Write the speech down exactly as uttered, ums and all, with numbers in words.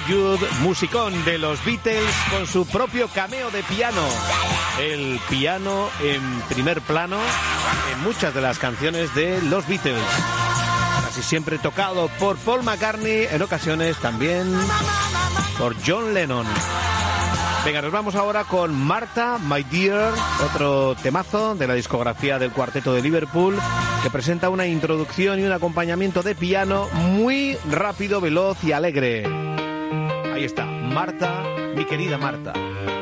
Jude, musicón de los Beatles con su propio cameo de piano. El piano en primer plano en muchas de las canciones de los Beatles. Casi siempre tocado por Paul McCartney, en ocasiones también por John Lennon. Venga, nos vamos ahora con Martha, My Dear, otro temazo de la discografía del Cuarteto de Liverpool, que presenta una introducción y un acompañamiento de piano muy rápido, veloz y alegre. Ahí está, Martha, mi querida Martha.